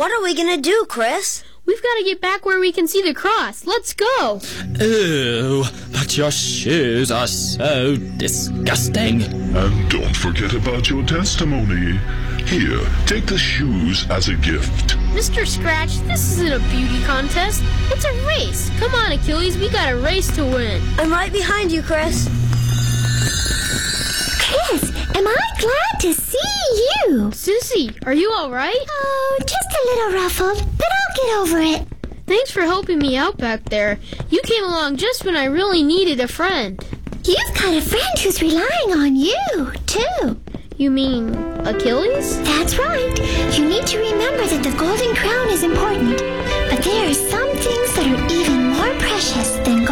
What are we gonna do, Chris? We've got to get back where we can see the cross. Let's go. Ew, but your shoes are so disgusting. And don't forget about your testimony. Here, take the shoes as a gift. Mr. Scratch, this isn't a beauty contest. It's a race. Come on, Achilles, we got a race to win. I'm right behind you, Chris. Chris, am I glad to see you? Sissy, are you all right? Oh, just a little ruffled, but I'll get over it. Thanks for helping me out back there. You came along just when I really needed a friend. You've got a friend who's relying on you, too. You mean Achilles? That's right. You need to remember that the golden crown is important, but there are some things that are even more precious than